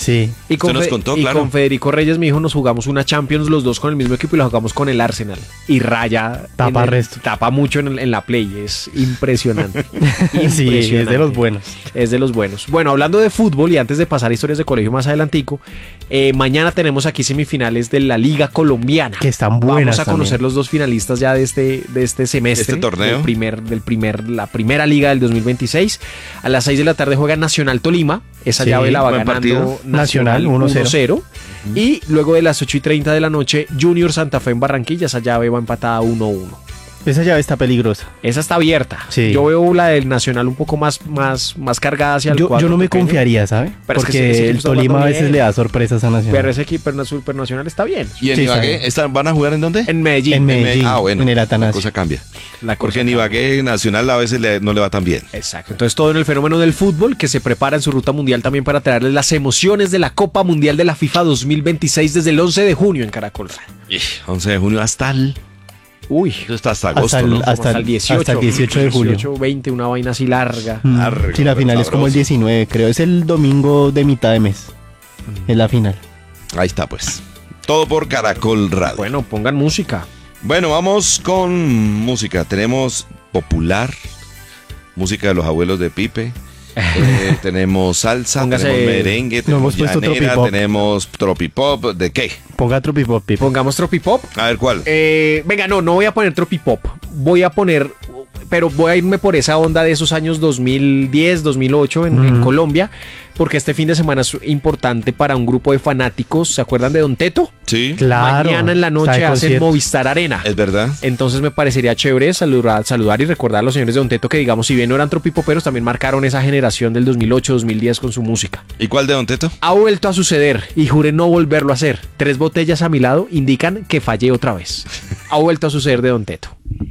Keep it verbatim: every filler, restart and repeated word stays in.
Sí. Y con, Usted nos Fe- contó, y claro. con Federico Reyes, mi hijo, nos jugamos una Champions los dos con el mismo equipo y la jugamos con el Arsenal. Y Raya Tapa en el- resto. tapa mucho en, el- en la Play. Es impresionante. Sí, es de Impresionante. los buenos. Es de los buenos. Bueno, hablando de fútbol y antes de pasar a historias de colegio más adelantico, eh, mañana tenemos aquí semifinales de la Liga Colombiana. Que están buenas Vamos a conocer también. los dos finalistas ya de este, de este semestre. Este torneo. Del primer, del primer, la primera liga del dos mil veintiséis. A las seis de la tarde juega Nacional Tolima. Esa Sí, llave la va buen ganando partido. Nacional Nacional uno cero. uno cero. Y luego de las ocho y treinta de la noche, Junior Santa Fe en Barranquilla. Esa llave va empatada uno uno. Esa llave está peligrosa. Esa está abierta. Sí. Yo veo la del Nacional un poco más, más, más cargada hacia el Yo, cuadro yo no me pequeño. confiaría, ¿sabe? Pero es que Porque ese- ese equipo el está Tolima a jugando veces bien. le da sorpresas a Nacional. Pero ese equipo el Super Nacional está bien. ¿Y en Sí, Ibagué está están- van a jugar en dónde? En Medellín. En Medellín, Ah, bueno. en el La Atanasio. cosa cambia. La cosa Porque en Ibagué Nacional a veces le- no le va tan bien. Exacto. Entonces todo en el fenómeno del fútbol que se prepara en su ruta mundial también para traerles las emociones de la Copa Mundial de la FIFA dos mil veintiséis desde el once de junio en Caracol Radio. once de junio hasta el... Uy. Eso está hasta agosto, Hasta el- ¿no? hasta Hasta el dieciocho. hasta el dieciocho de julio. dieciocho, veinte, una vaina así larga. Mm, Largo, sí, la pero final es como el sabroso. diecinueve, creo. Es el domingo de mitad de mes. Es la final. Ahí está, pues. Todo por Caracol Radio. Bueno, pongan música. Bueno, vamos con música. Tenemos popular, música de los abuelos de Pipe. Eh, tenemos salsa, Póngase- tenemos merengue, No tenemos hemos puesto llanera, tropipop. tenemos tropipop. ¿De qué? Ponga tropipop, Pipe. Pongamos Tropipop. A ver, ¿cuál? Eh, venga, no, no voy a poner Tropipop. Voy a poner, pero voy a irme por esa onda de esos años dos mil diez, dos mil ocho en, en Ujú. Colombia, porque este fin de semana es importante para un grupo de fanáticos. ¿Se acuerdan de Don Teto? Sí, Claro. Mañana en la está noche de hacen concierto. Movistar Arena. es verdad. Entonces me parecería chévere saludar, saludar y recordar a los señores de Don Teto que, digamos, si bien no eran tropipoperos, también marcaron esa generación del dos mil ocho, dos mil diez con su música. ¿Y cuál de Don Teto? Ha vuelto a suceder y juré no volverlo a hacer. Tres botellas a mi lado indican que fallé otra vez. Ha vuelto a suceder de Don Teto.